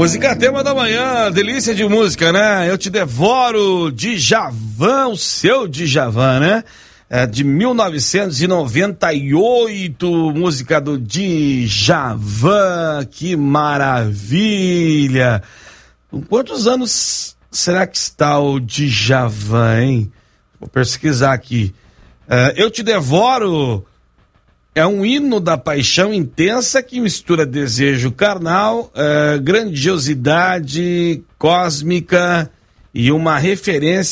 Música tema da manhã, delícia de música, né? Eu Te Devoro, Djavan, o seu Djavan, né? De 1998, música do Djavan, que maravilha! Com quantos anos será que está o Djavan, hein? Vou pesquisar aqui. Eu Te Devoro é um hino da paixão intensa que mistura desejo carnal, grandiosidade cósmica e uma referência